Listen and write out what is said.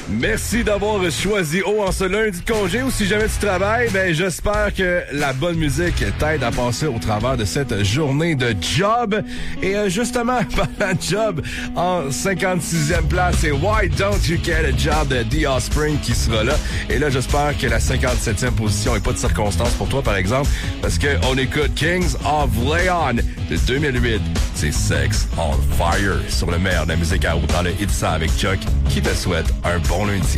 Merci d'avoir choisi O en ce lundi de congé ou si jamais tu travailles, ben j'espère que la bonne musique t'aide à passer au travers de cette journée de job. Et justement, parlant de job, en 56e place, c'est Why Don't You Get a Job de The Offspring qui sera là. Et là, j'espère que la 57e position est pas de circonstance pour toi, par exemple, parce que on écoute Kings of Leon de 2008. C'est Sex on Fire sur le meilleur de la musique à haut dans le Hit Ça avec Chuck qui te souhaite un bon lundi.